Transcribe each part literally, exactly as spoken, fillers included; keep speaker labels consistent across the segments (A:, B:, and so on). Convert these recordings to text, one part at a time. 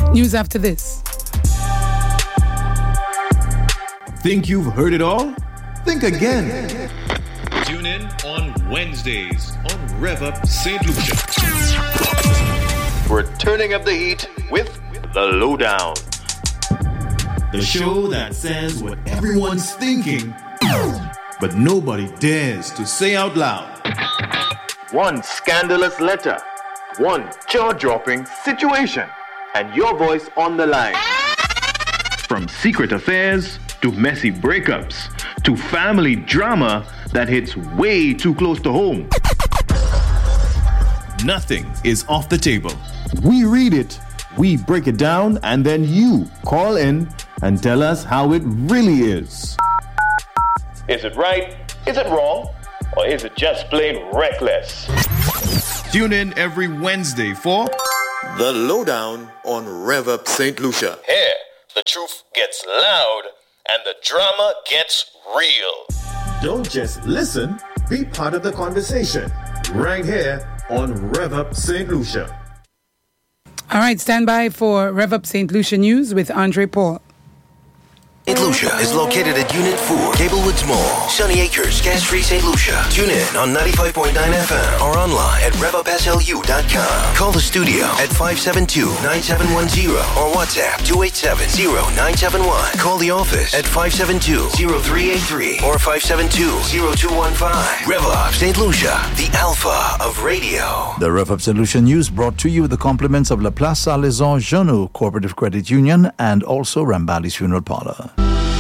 A: News after this.
B: Think you've heard it all? Think again.
C: Tune in on Wednesdays on Rev Up Saint Lucia. We're turning up the heat with The Lowdown.
B: The show that says what everyone's thinking, but nobody dares to say out loud.
C: One scandalous letter, one jaw-dropping situation, and your voice on the line. From secret affairs to messy breakups to family drama that hits way too close to home.
B: Nothing is off the table. We read it, we break it down, and then you call in and tell us how it really is.
C: Is it right? Is it wrong? Or is it just plain reckless?
B: Tune in every Wednesday for
C: The Lowdown on Rev Up Saint Lucia. Here, the truth gets loud and the drama gets real.
B: Don't just listen, be part of the conversation. Right here on Rev Up Saint Lucia.
A: All right, stand by for Rev Up Saint Lucia News with Andre Paul.
D: Saint Lucia is located at Unit four, Gablewoods Mall, Sunny Acres, Gas-Free Saint Lucia. Tune in on ninety-five point nine F M or online at rev up s l u dot com. Call the studio at five seven two, nine seven one zero or WhatsApp two eight seven, zero nine seven one. Call the office at five seven two, zero three eight three or five seven two, zero two one five. Rev Up Saint Lucia, the alpha of radio.
E: The Rev Up Saint Lucia News brought to you with the compliments of La Place Salaison Jeannot Cooperative Credit Union and also Rambali's Funeral Parlor.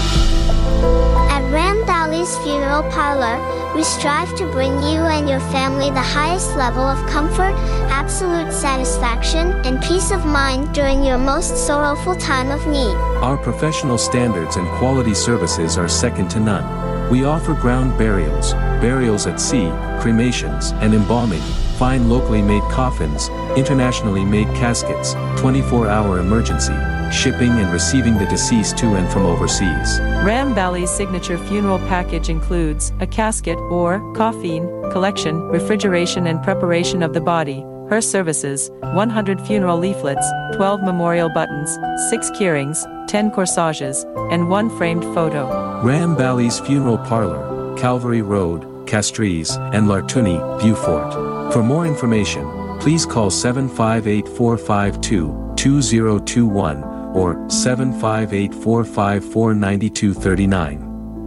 F: At Rambali's Funeral Parlor, we strive to bring you and your family the highest level of comfort, absolute satisfaction, and peace of mind during your most sorrowful time of need.
G: Our professional standards and quality services are second to none. We offer ground burials, burials at sea, cremations, and embalming, fine locally made coffins, internationally made caskets, twenty-four hour emergency, shipping and receiving the deceased to and from overseas.
H: Rambali's signature funeral package includes a casket or coffin collection, refrigeration and preparation of the body, her services, one hundred funeral leaflets, twelve memorial buttons, six keurings, ten corsages, and one framed photo.
G: Rambali's Funeral Parlor, Calvary Road, Castries, and Lartuni, Beaufort. For more information, please call seven five eight, four five two, two zero two one or seven five eight, four five four, nine two three nine.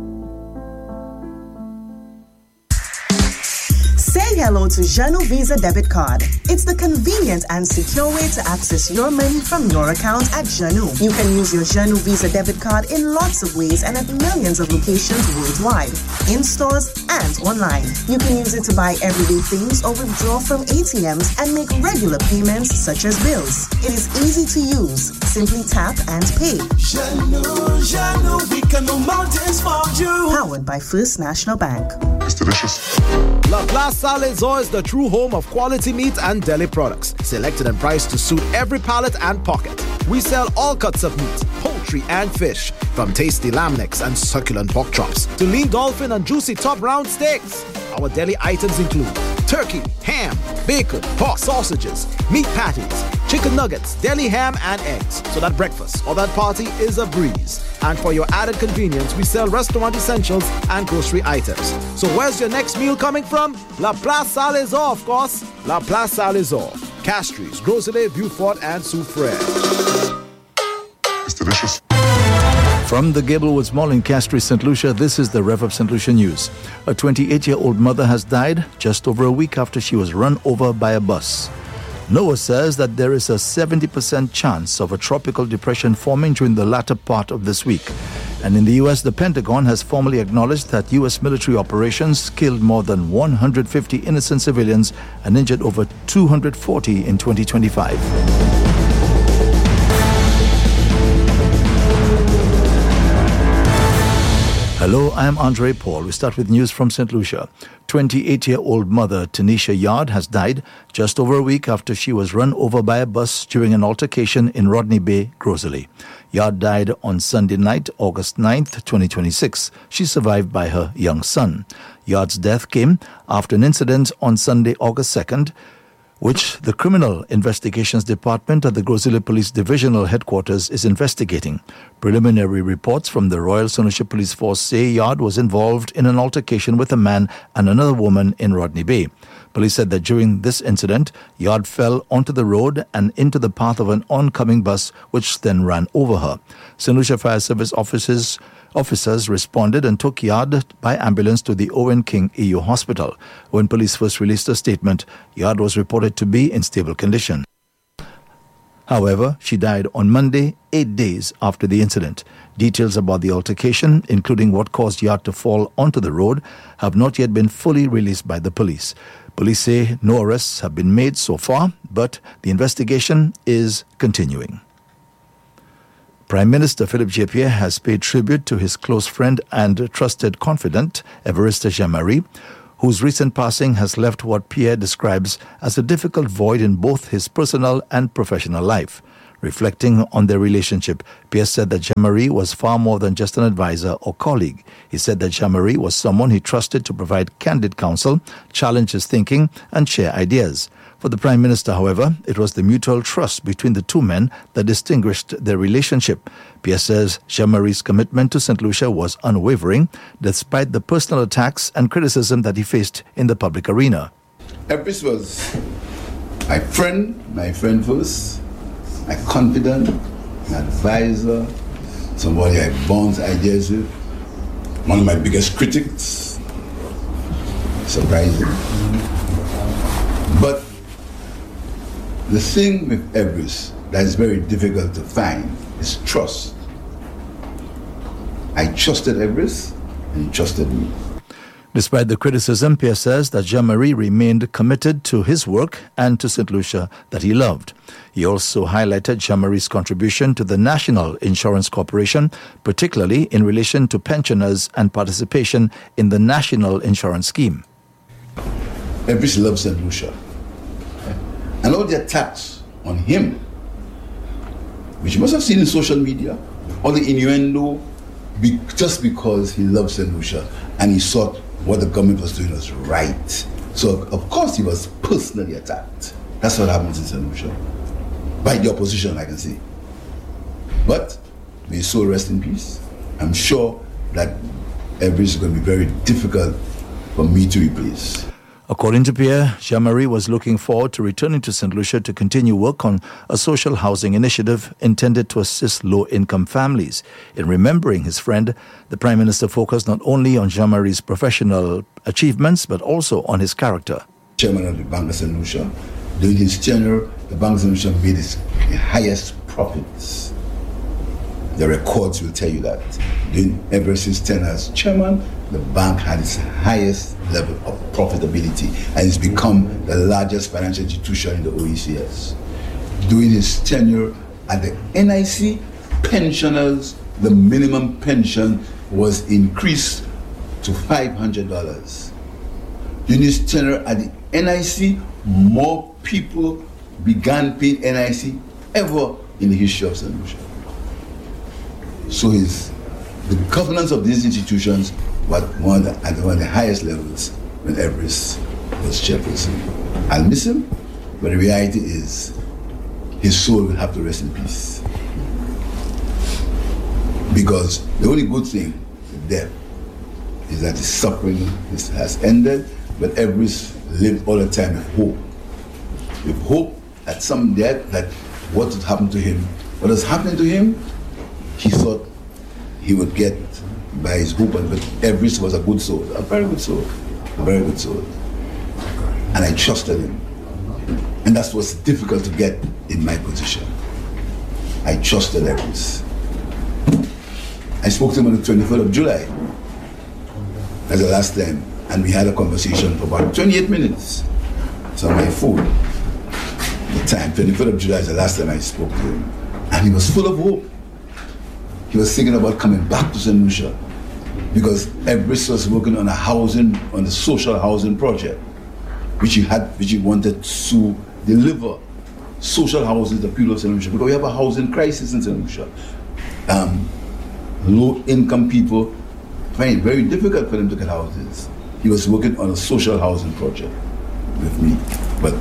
I: Say hello to Jeannot Visa Debit Card. It's the convenient and secure way to access your money from your account at Jeannot. You can use your Jeannot Visa Debit Card in lots of ways and at millions of locations worldwide, in stores and online. You can use it to buy everyday things or withdraw from A T Ms and make regular payments such as bills. It is easy to use. Simply tap and pay.
J: Jeannot, Jeannot, we can move mountains for you.
I: Powered by First National Bank.
J: It's delicious.
K: La Place Salaison is the true home of quality meat and deli products, selected and priced to suit every palate and pocket. We sell all cuts of meat, poultry and fish, from tasty lamb necks and succulent pork chops to lean dolphin and juicy top round steaks. Our deli items include turkey, ham, bacon, pork sausages, meat patties, chicken nuggets, deli ham and eggs, so that breakfast or that party is a breeze. And for your added convenience, we sell restaurant essentials and grocery items. So where's your next meal coming from? La Place Salaison, of course. La Place Salaison, Castries, Groselet, Beaufort, and Soufrière.
J: It's delicious.
E: From the Gablewoods Mall in Castries, Saint Lucia, this is the Rev Up Saint Lucia News. A twenty-eight-year-old mother has died just over a week after she was run over by a bus. NOAA says that there is a seventy percent chance of a tropical depression forming during the latter part of this week. And in the U S, the Pentagon has formally acknowledged that U S military operations killed more than one hundred fifty innocent civilians and injured over two hundred forty in twenty twenty-five. Hello, I am Andre Paul. We start with news from Saint Lucia. twenty-eight-year-old mother Tanisha Yard has died just over a week after she was run over by a bus during an altercation in Rodney Bay, Groselet. Yard died on Sunday night, August ninth, twenty twenty-six. She's survived by her young son. Yard's death came after an incident on Sunday, August second, which the Criminal Investigations Department at the Gros Islet Police Divisional Headquarters is investigating. Preliminary reports from the Royal Saint Lucia Police Force say Yard was involved in an altercation with a man and another woman in Rodney Bay. Police said that during this incident, Yard fell onto the road and into the path of an oncoming bus, which then ran over her. Saint Lucia Fire Service officers Officers responded and took Yard by ambulance to the Owen King A U Hospital. When police first released a statement, Yard was reported to be in stable condition. However, she died on Monday, eight days after the incident. Details about the altercation, including what caused Yard to fall onto the road, have not yet been fully released by the police. Police say no arrests have been made so far, but the investigation is continuing. Prime Minister Philip J. Pierre has paid tribute to his close friend and trusted confidant, Évariste Jean-Marie, whose recent passing has left what Pierre describes as a difficult void in both his personal and professional life. Reflecting on their relationship, Pierre said that Jean-Marie was far more than just an advisor or colleague. He said that Jean-Marie was someone he trusted to provide candid counsel, challenge his thinking, and share ideas. For the Prime Minister, however, it was the mutual trust between the two men that distinguished their relationship. Pierre says Jean-Marie's commitment to Saint Lucia was unwavering, despite the personal attacks and criticism that he faced in the public arena.
L: Évariste was my friend, my friend first, my confidant, my advisor, somebody I bounce ideas with, one of my biggest critics. Surprising. But the thing with Évariste that is very difficult to find is trust. I trusted Évariste and he trusted me.
E: Despite the criticism, Pierre says that Jean-Marie remained committed to his work and to Saint Lucia that he loved. He also highlighted Jean-Marie's contribution to the National Insurance Corporation, particularly in relation to pensioners and participation in the National Insurance Scheme.
L: Évariste loves Saint Lucia. And all the attacks on him, which you must have seen in social media, all the innuendo, be, just because he loves Saint Lucia and he thought what the government was doing was right. So, of course, he was personally attacked. That's what happens in Saint Lucia. By the opposition, I can say. But may his soul rest in peace. I'm sure that Évariste is going to be very difficult for me to replace.
E: According to Pierre, Jean-Marie was looking forward to returning to Saint Lucia to continue work on a social housing initiative intended to assist low-income families. In remembering his friend, the Prime Minister focused not only on Jean-Marie's professional achievements, but also on his character.
L: Chairman of the Bank of Saint Lucia, during his tenure, the Bank of Saint Lucia made its highest profits. The records will tell you that. During Évariste's tenure as chairman, the bank had its highest level of profitability and it's become the largest financial institution in the O E C S. During his tenure at the N I C, pensioners, the minimum pension was increased to five hundred dollars. During his tenure at the N I C, more people began paying N I C ever in the history of Saint Lucia. So his, the governance of these institutions was one of the, at one of the highest levels when Évariste was chairperson. I'll miss him, but the reality is his soul will have to rest in peace. Because the only good thing with death is that his suffering is, has ended, but Évariste lived all the time with hope. With hope at some death that what would happen to him, what was happening to him, he thought he would get by his hope, but Évariste was a good soul, a very good soul, a very good soul. And I trusted him. And that's what's difficult to get in my position. I trusted Évariste. I spoke to him on the twenty-third of July. That's the last time. And we had a conversation for about twenty-eight minutes. It's on my phone. The time, twenty-third of July is the last time I spoke to him. And he was full of hope. He was thinking about coming back to Saint Lucia because Évariste was working on a housing, on a social housing project, which he had, which he wanted to deliver social housing to the people of Saint Lucia because we have a housing crisis in Saint Lucia. Um, low-income people find it very difficult for them to get houses. He was working on a social housing project with me, but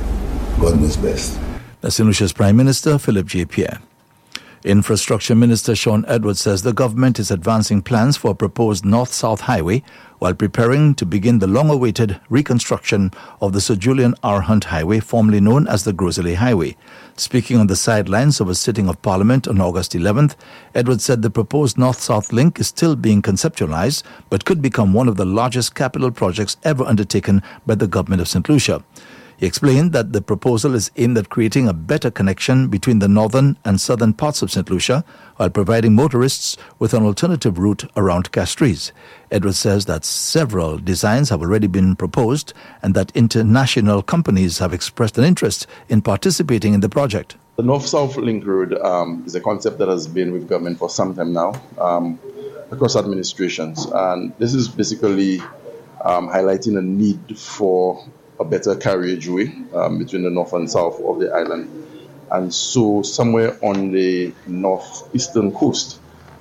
L: God knows best.
E: That's Saint Lucia's Prime Minister, Philip J. Pierre. Infrastructure Minister Sean Edwards says the government is advancing plans for a proposed north-south highway while preparing to begin the long-awaited reconstruction of the Sir Julian R. Hunt Highway, formerly known as the Groseley Highway. Speaking on the sidelines of a sitting of Parliament on August eleventh, Edwards said the proposed north-south link is still being conceptualized but could become one of the largest capital projects ever undertaken by the government of Saint Lucia. He explained that the proposal is aimed at creating a better connection between the northern and southern parts of Saint Lucia while providing motorists with an alternative route around Castries. Edwards says that several designs have already been proposed and that international companies have expressed an interest in participating in the project.
M: The North-South Link Road um, is a concept that has been with government for some time now, um, across administrations. And this is basically um, highlighting a need for a better carriageway um, between the north and south of the island. And so somewhere on the northeastern coast,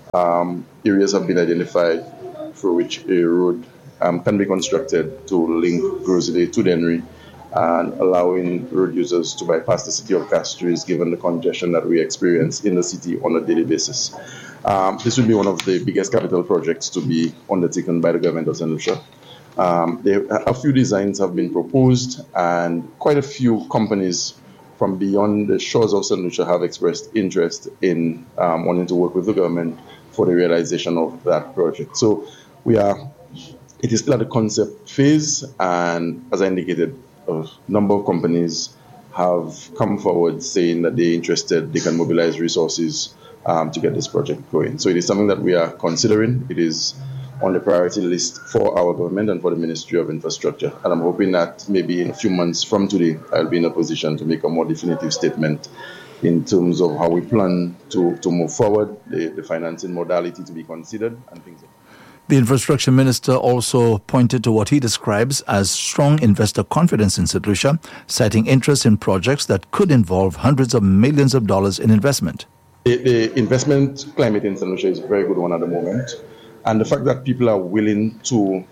M: um, areas have been identified through which a road um, can be constructed to link Groseley to Dennery and allowing road users to bypass the city of Castries given the congestion that we experience in the city on a daily basis. Um, this will be one of the biggest capital projects to be undertaken by the government of Saint Lucia. Um, there, a few designs have been proposed, and quite a few companies from beyond the shores of Saint Lucia have expressed interest in um, wanting to work with the government for the realization of that project. So we are, it is still at the concept phase, and as I indicated, a number of companies have come forward saying that they're interested, they can mobilize resources um, to get this project going. So it is something that we are considering. It is on the priority list for our government and for the Ministry of Infrastructure. And I'm hoping that maybe in a few months from today, I'll be in a position to make a more definitive statement in terms of how we plan to, to move forward, the, the financing modality to be considered, and things like that.
E: The Infrastructure Minister also pointed to what he describes as strong investor confidence in Saint Lucia, citing interest in projects that could involve hundreds of millions of dollars in investment.
M: The, the investment climate in Saint Lucia is a very good one at the moment. And the fact that people are willing to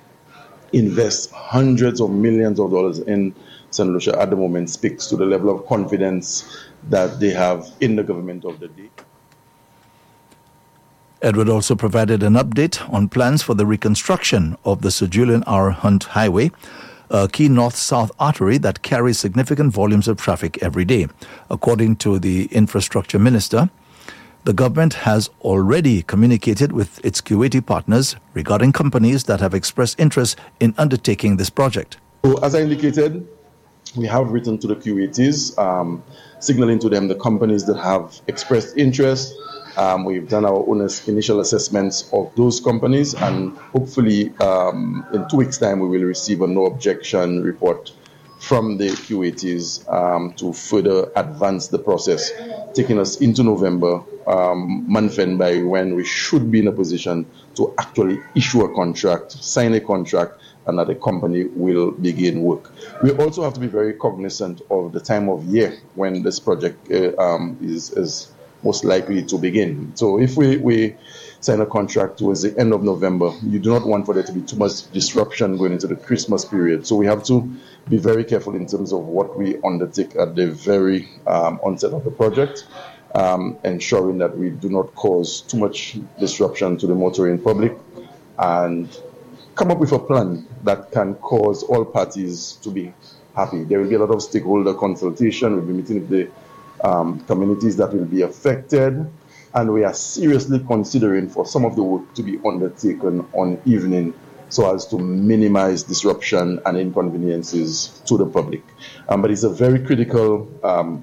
M: invest hundreds of millions of dollars in Saint Lucia at the moment speaks to the level of confidence that they have in the government of the day.
E: Edward also provided an update on plans for the reconstruction of the Sir Julian R. Hunt Highway, a key north-south artery that carries significant volumes of traffic every day. According to the Infrastructure Minister, the government has already communicated with its Q A T partners regarding companies that have expressed interest in undertaking this project.
M: So, as I indicated, we have written to the Q A Ts, um, signaling to them the companies that have expressed interest. Um, we've done our own initial assessments of those companies, and hopefully um, in two weeks' time we will receive a no objection report from the Q A Ts um, to further advance the process, taking us into November, um, month end by when we should be in a position to actually issue a contract, sign a contract, and that the company will begin work. We also have to be very cognizant of the time of year when this project uh, um, is, is most likely to begin. So if we, we sign a contract towards the end of November, you do not want for there to be too much disruption going into the Christmas period. So we have to be very careful in terms of what we undertake at the very um, onset of the project, um, ensuring that we do not cause too much disruption to the motoring public, and come up with a plan that can cause all parties to be happy. There will be a lot of stakeholder consultation. We'll be meeting with the Um, communities that will be affected, and we are seriously considering for some of the work to be undertaken on evening so as to minimize disruption and inconveniences to the public. Um, but it's a very critical um,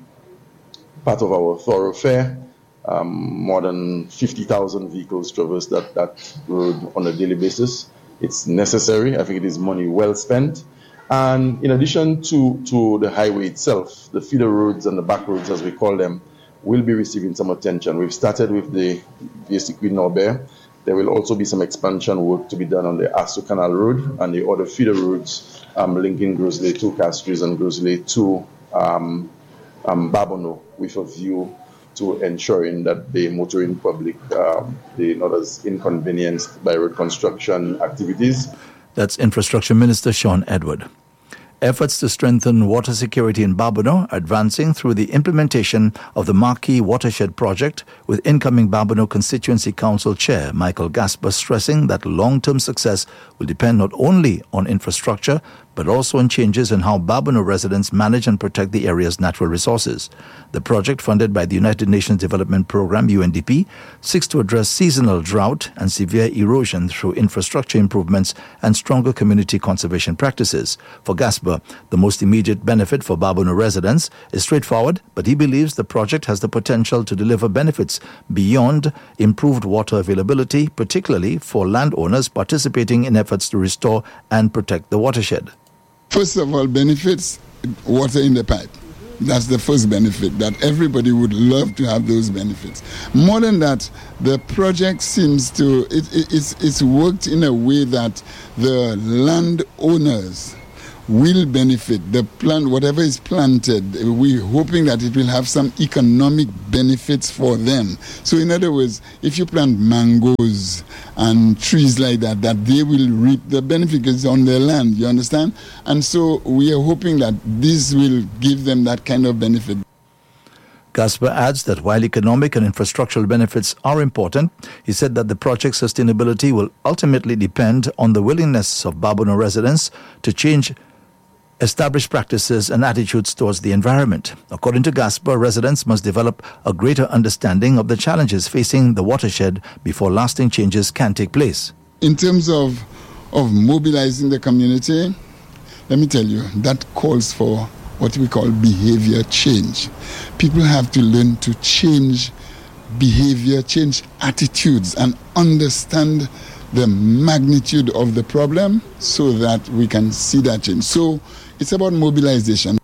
M: part of our thoroughfare. Um, more than fifty thousand vehicles traverse that, that road on a daily basis. It's necessary. I think it is money well spent. And in addition to, to the highway itself, the feeder roads and the back roads, as we call them, will be receiving some attention. We've started with the V S C Queen Norbert. There will also be some expansion work to be done on the Asso Canal Road and the other feeder roads um, linking Groseley to Castries and Groseley to um, um, Babono, with a view to ensuring that the motoring public um, is not as inconvenienced by road construction activities.
E: That's Infrastructure Minister Sean Edward. Efforts to strengthen water security in Babonneau are advancing through the implementation of the Marquee Watershed Project, with incoming Babonneau Constituency Council Chair Michael Gasper stressing that long-term success will depend not only on infrastructure, but also on changes in how Babonneau residents manage and protect the area's natural resources. The project, funded by the United Nations Development Programme, U N D P, seeks to address seasonal drought and severe erosion through infrastructure improvements and stronger community conservation practices. For Gasper, the most immediate benefit for Babonneau residents is straightforward, but he believes the project has the potential to deliver benefits beyond improved water availability, particularly for landowners participating in efforts to restore and protect the watershed.
N: First of all, benefits, water in the pipe. That's the first benefit, that everybody would love to have those benefits. More than that, the project seems to, it, it, it's, it's worked in a way that the landowners will benefit. The plant, whatever is planted, we're hoping that it will have some economic benefits for them. So in other words, if you plant mangoes and trees like that, that they will reap the benefits on their land, you understand? And so we are hoping that this will give them that kind of benefit.
E: Gasper adds that while economic and infrastructural benefits are important, he said that the project's sustainability will ultimately depend on the willingness of Babonneau residents to change established practices and attitudes towards the environment. According to Gasper, residents must develop a greater understanding of the challenges facing the watershed before lasting changes can take place.
N: In terms of, of mobilizing the community, let me tell you, that calls for what we call behavior change. People have to learn to change behavior, change attitudes, and understand the magnitude of the problem so that we can see that change. So it's about mobilization.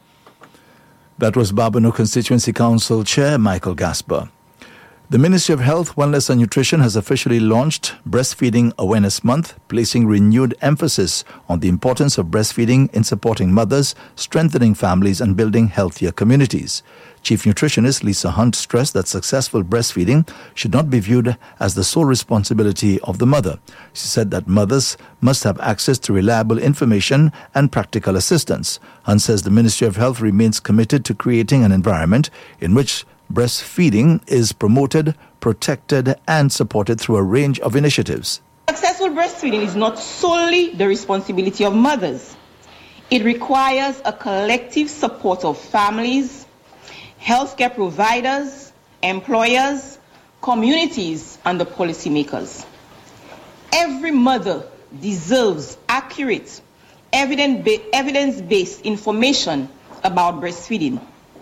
E: That was Babonneau Constituency Council Chair Michael Gasper. The Ministry of Health, Wellness and Nutrition has officially launched Breastfeeding Awareness Month, placing renewed emphasis on the importance of breastfeeding in supporting mothers, strengthening families and building healthier communities. Chief Nutritionist Lisa Hunt stressed that successful breastfeeding should not be viewed as the sole responsibility of the mother. She said that mothers must have access to reliable information and practical assistance. Hunt says the Ministry of Health remains committed to creating an environment in which breastfeeding is promoted, protected and supported through a range of initiatives.
O: Successful breastfeeding is not solely the responsibility of mothers. It requires a collective support of families, healthcare providers, employers, communities, and the policymakers. Every mother deserves accurate, evidence-based information about breastfeeding.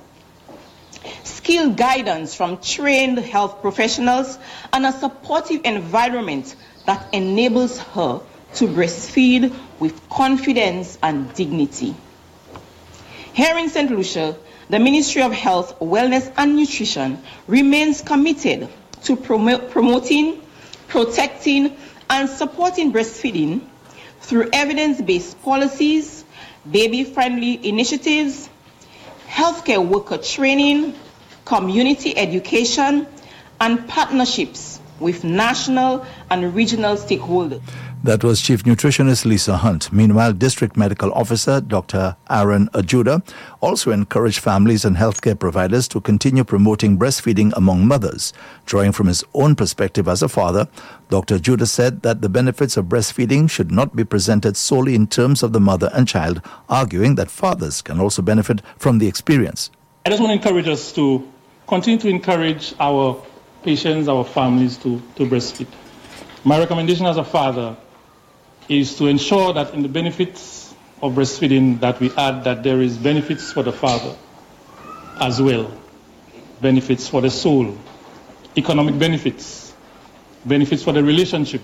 O: Skilled guidance from trained health professionals and a supportive environment that enables her to breastfeed with confidence and dignity. Here in Saint Lucia, the Ministry of Health, Wellness and Nutrition remains committed to promote, promoting, protecting, and supporting breastfeeding through evidence-based policies, baby-friendly initiatives, healthcare worker training, community education, and partnerships with national and regional stakeholders.
E: That was Chief Nutritionist Lisa Hunt. Meanwhile, District Medical Officer Doctor Aaron Ajuda also encouraged families and healthcare providers to continue promoting breastfeeding among mothers. Drawing from his own perspective as a father, Doctor Ajuda said that the benefits of breastfeeding should not be presented solely in terms of the mother and child, arguing that fathers can also benefit from the experience.
P: I just want to encourage us to continue to encourage our patients, our families to, to breastfeed. My recommendation as a father is to ensure that in the benefits of breastfeeding that we add that there is benefits for the father as well, benefits for the soul, economic benefits, benefits for the relationship,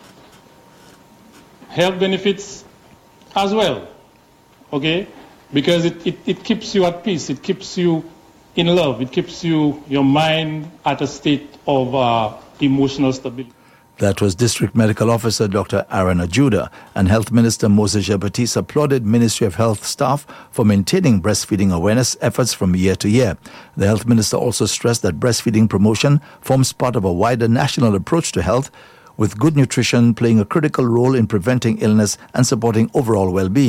P: health benefits as well, okay? Because it, it, it keeps you at peace, it keeps you in love, it keeps you, your mind at a state of uh, emotional stability.
E: That was District Medical Officer Doctor Aaron Ajuda, and Health Minister Moses Jean-Baptiste applauded Ministry of Health staff for maintaining breastfeeding awareness efforts from year to year. The Health Minister also stressed that breastfeeding promotion forms part of a wider national approach to health, with good nutrition playing a critical role in preventing illness and supporting overall well-being.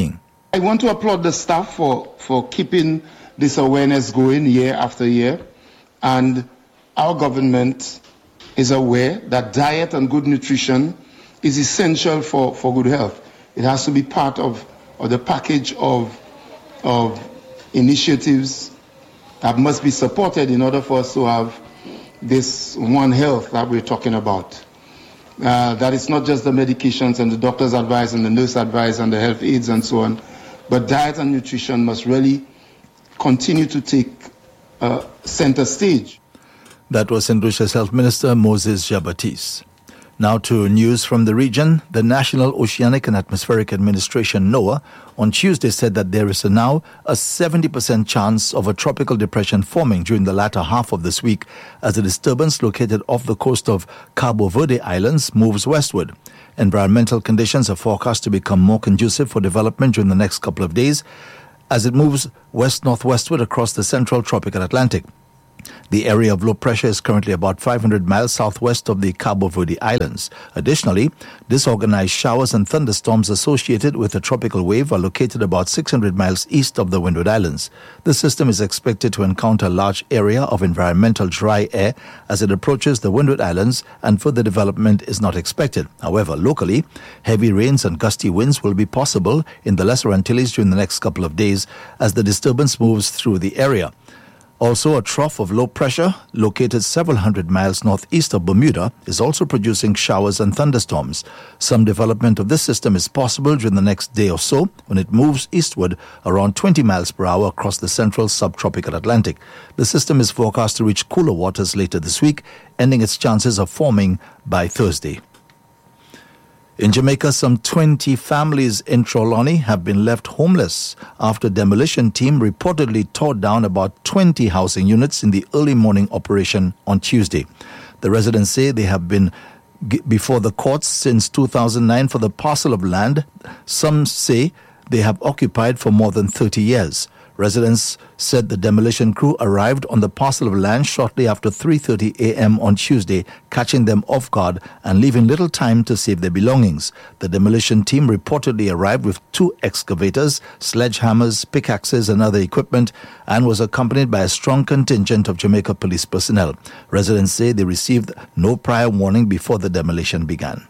Q: I want to applaud the staff for, for keeping this awareness going year after year. And our government is aware that diet and good nutrition is essential for, for good health. It has to be part of, of the package of, of initiatives that must be supported in order for us to have this one health that we're talking about. Uh, that it's not just the medications and the doctor's advice and the nurse advice and the health aides and so on, but diet and nutrition must really continue to take uh, center stage.
E: That was Saint Lucia's Health Minister Moses Jabatis. Now to news from the region. The National Oceanic and Atmospheric Administration, NOAA, on Tuesday said that there is a now a seventy percent chance of a tropical depression forming during the latter half of this week as the disturbance located off the coast of Cabo Verde Islands moves westward. Environmental conditions are forecast to become more conducive for development during the next couple of days as it moves west-northwestward across the central tropical Atlantic. The area of low pressure is currently about five hundred miles southwest of the Cabo Verde Islands. Additionally, disorganized showers and thunderstorms associated with the tropical wave are located about six hundred miles east of the Windward Islands. The system is expected to encounter a large area of environmental dry air as it approaches the Windward Islands, and further development is not expected. However, locally, heavy rains and gusty winds will be possible in the Lesser Antilles during the next couple of days as the disturbance moves through the area. Also, a trough of low pressure located several hundred miles northeast of Bermuda is also producing showers and thunderstorms. Some development of this system is possible during the next day or so when it moves eastward around twenty miles per hour across the central subtropical Atlantic. The system is forecast to reach cooler waters later this week, ending its chances of forming by Thursday. In Jamaica, some twenty families in Trelawney have been left homeless after a demolition team reportedly tore down about twenty housing units in the early morning operation on Tuesday. The residents say they have been g- before the courts since two thousand nine for the parcel of land some say they have occupied for more than thirty years. Residents said the demolition crew arrived on the parcel of land shortly after three thirty a.m. on Tuesday, catching them off guard and leaving little time to save their belongings. The demolition team reportedly arrived with two excavators, sledgehammers, pickaxes and other equipment and was accompanied by a strong contingent of Jamaica police personnel. Residents say they received no prior warning before the demolition began.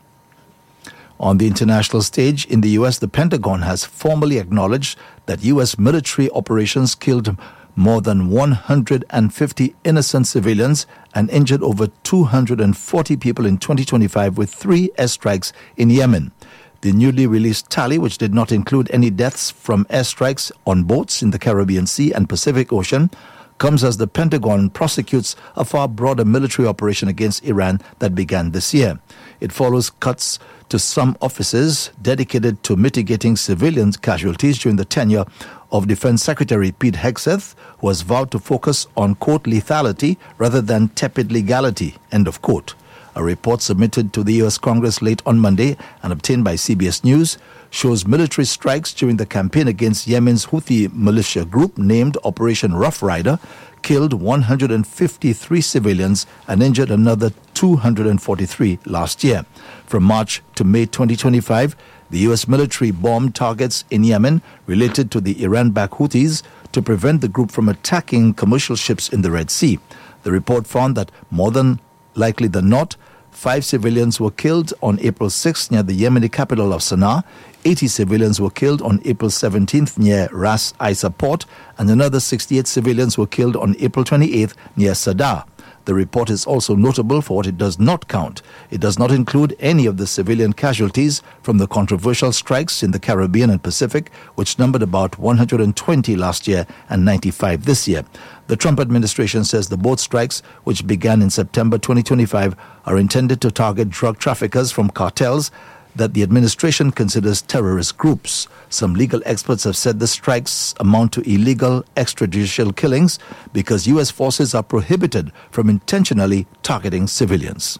E: On the international stage in the U S, the Pentagon has formally acknowledged that U S military operations killed more than one hundred fifty innocent civilians and injured over two hundred forty people in twenty twenty-five with three airstrikes in Yemen. The newly released tally, which did not include any deaths from airstrikes on boats in the Caribbean Sea and Pacific Ocean, comes as the Pentagon prosecutes a far broader military operation against Iran that began this year. It follows cuts to some offices dedicated to mitigating civilian casualties during the tenure of Defense Secretary Pete Hegseth, who has vowed to focus on, quote, lethality rather than tepid legality, end of quote. A report submitted to the U S Congress late on Monday and obtained by C B S News shows military strikes during the campaign against Yemen's Houthi militia group named Operation Rough Rider killed one hundred fifty-three civilians and injured another two hundred forty-three last year. From March to May twenty twenty-five, the U S military bombed targets in Yemen related to the Iran-backed Houthis to prevent the group from attacking commercial ships in the Red Sea. The report found that more than likely than not, five civilians were killed on April sixth near the Yemeni capital of Sana'a, eighty civilians were killed on April seventeenth near Ras Isa port, and another sixty-eight civilians were killed on April twenty-eighth near Sadar. The report is also notable for what it does not count. It does not include any of the civilian casualties from the controversial strikes in the Caribbean and Pacific, which numbered about one hundred twenty last year and ninety-five this year. The Trump administration says the boat strikes, which began in September twenty twenty-five, are intended to target drug traffickers from cartels that the administration considers terrorist groups. Some legal experts have said the strikes amount to illegal extrajudicial killings because U S forces are prohibited from intentionally targeting civilians.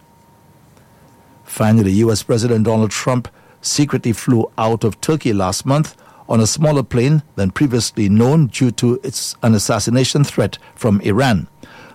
E: Finally, U S President Donald Trump secretly flew out of Turkey last month on a smaller plane than previously known due to its an assassination threat from Iran.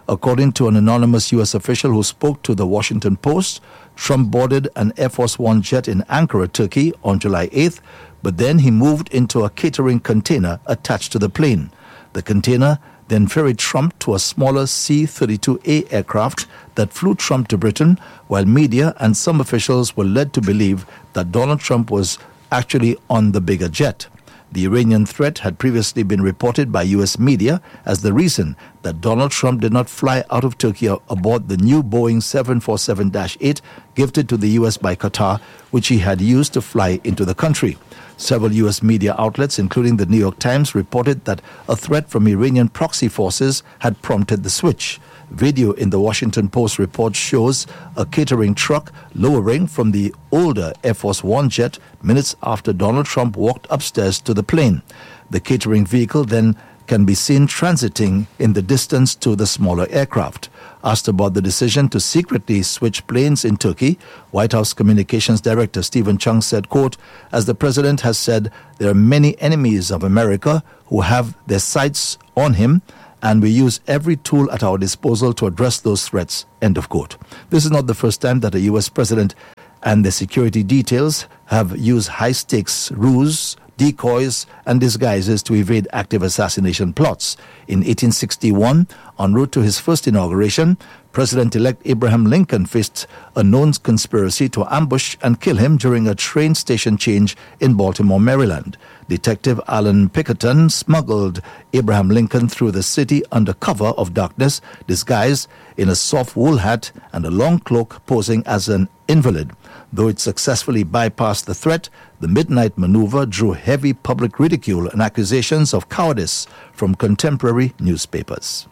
E: According to an anonymous U S official who spoke to the Washington Post, Trump boarded an Air Force One jet in Ankara, Turkey on July eighth, but then he moved into a catering container attached to the plane. The container then ferried Trump to a smaller C thirty-two A aircraft that flew Trump to Britain, while media and some officials were led to believe that Donald Trump was actually on the bigger jet. The Iranian threat had previously been reported by U S media as the reason that Donald Trump did not fly out of Turkey aboard the new Boeing seven forty-seven dash eight gifted to the U S by Qatar, which he had used to fly into the country. Several U S media outlets, including the New York Times, reported that a threat from Iranian proxy forces had prompted the switch. Video in the Washington Post report shows a catering truck lowering from the older Air Force One jet minutes after Donald Trump walked upstairs to the plane. The catering vehicle then can be seen transiting in the distance to the smaller aircraft. Asked about the decision to secretly switch planes in Turkey, White House Communications Director Stephen Chung said, quote, "As the president has said, there are many enemies of America who have their sights on him, and we use every tool at our disposal to address those threats," end of quote. This is not the first time that a U S president and the security details have used high-stakes ruse, decoys, and disguises to evade active assassination plots. In eighteen sixty-one, en route to his first inauguration, President-elect Abraham Lincoln faced a known conspiracy to ambush and kill him during a train station change in Baltimore, Maryland. Detective Alan Pinkerton smuggled Abraham Lincoln through the city under cover of darkness, disguised in a soft wool hat and a long cloak, posing as an invalid. Though it successfully bypassed the threat, the midnight maneuver drew heavy public ridicule and accusations of cowardice from contemporary newspapers.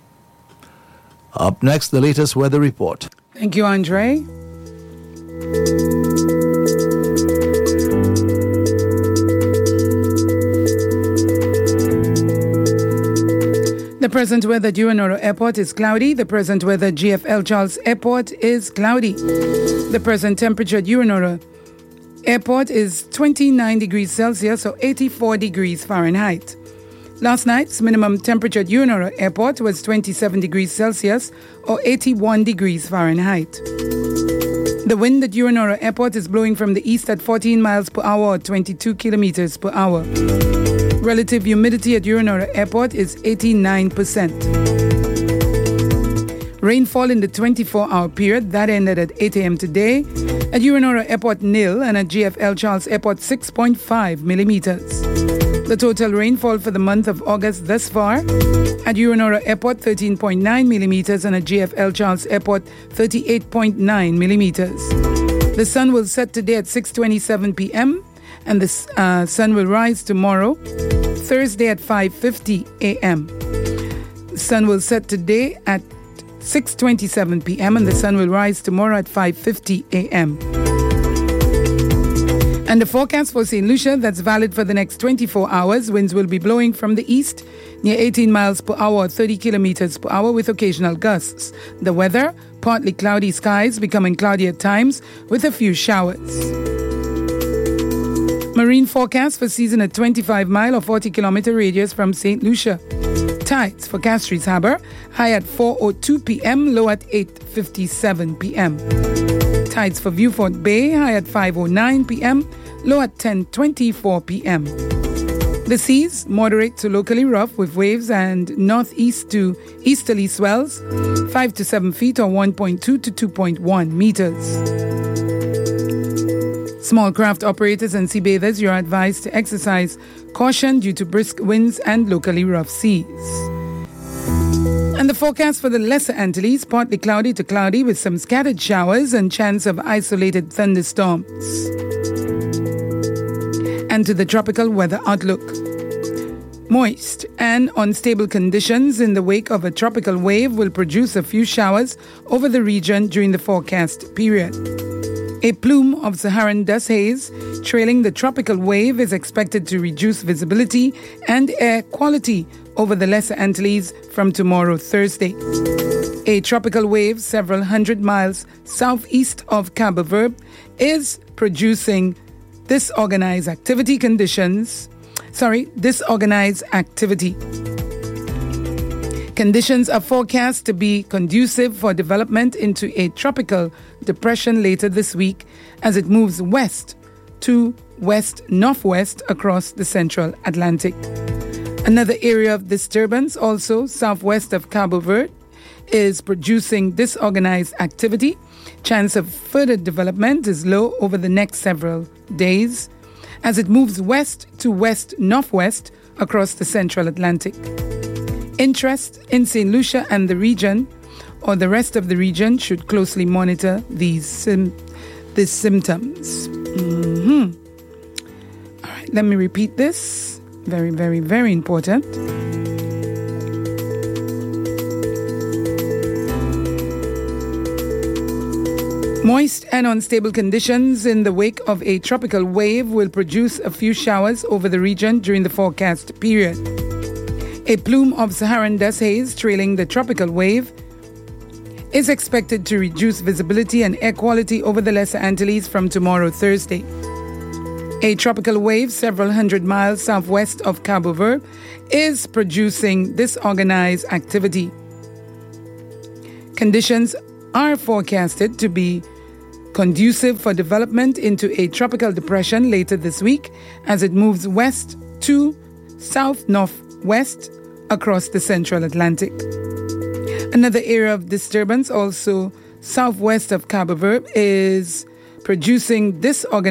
E: Up next, the latest weather report.
A: Thank you, Andre. The present weather at Urinoro Airport is cloudy. The present weather at G F L Charles Airport is cloudy. The present temperature at Urinoro Airport is twenty-nine degrees Celsius or eighty-four degrees Fahrenheit. Last night's minimum temperature at Urinoro Airport was twenty-seven degrees Celsius or eighty-one degrees Fahrenheit. The wind at Urinoro Airport is blowing from the east at fourteen miles per hour or twenty-two kilometers per hour. Relative humidity at Urinoro Airport is eighty-nine percent. Rainfall in the twenty-four hour period that ended at eight a.m. today at Urinoro Airport nil and at G F L Charles Airport six point five millimeters. The total rainfall for the month of August thus far at Urinoro Airport thirteen point nine millimeters and at G F L Charles Airport thirty-eight point nine millimeters. The sun will set today at six twenty-seven p.m. and the uh, sun will rise tomorrow, Thursday at five fifty a.m. The sun will set today at six twenty-seven p.m. and the sun will rise tomorrow at five fifty a.m. And the forecast for Saint Lucia, that's valid for the next twenty-four hours. Winds will be blowing from the east near eighteen miles per hour or thirty kilometers per hour with occasional gusts. The weather, partly cloudy skies, becoming cloudy at times with a few showers. Marine forecast for season at twenty-five mile or forty kilometer radius from Saint Lucia. Tides for Castries Harbour, high at four oh two p.m., low at eight fifty-seven p.m. Tides for Viewfort Bay, high at five oh nine p.m., low at ten twenty-four p.m. The seas, moderate to locally rough with waves and northeast to easterly swells, five to seven feet or one point two to two point one meters. Small craft operators and sea bathers, you are advised to exercise caution due to brisk winds and locally rough seas. And the forecast for the Lesser Antilles, partly cloudy to cloudy with some scattered showers and chance of isolated thunderstorms. And to the tropical weather outlook. Moist and unstable conditions in the wake of a tropical wave will produce a few showers over the region during the forecast period. A plume of Saharan dust haze trailing the tropical wave is expected to reduce visibility and air quality over the Lesser Antilles from tomorrow, Thursday. A tropical wave several hundred miles southeast of Cabo Verde is producing disorganized activity conditions. Sorry, disorganized activity. Conditions are forecast to be conducive for development into a tropical depression later this week as it moves west to west-northwest across the central Atlantic. Another area of disturbance, also southwest of Cabo Verde, is producing disorganized activity. Chance of further development is low over the next several days as it moves west to west-northwest across the central Atlantic. Interest in Saint Lucia and the region, or the rest of the region, should closely monitor these, sim- these symptoms. Mm-hmm. All right, let me repeat this. Very, very, very important. Moist and unstable conditions in the wake of a tropical wave will produce a few showers over the region during the forecast period. A plume of Saharan dust haze trailing the tropical wave is expected to reduce visibility and air quality over the Lesser Antilles from tomorrow, Thursday. A tropical wave several hundred miles southwest of Cabo Verde is producing disorganized activity. Conditions are forecasted to be conducive for development into a tropical depression later this week as it moves west to south-northwest across the central Atlantic. Another area of disturbance, also southwest of Cabo Verde, is producing disorganized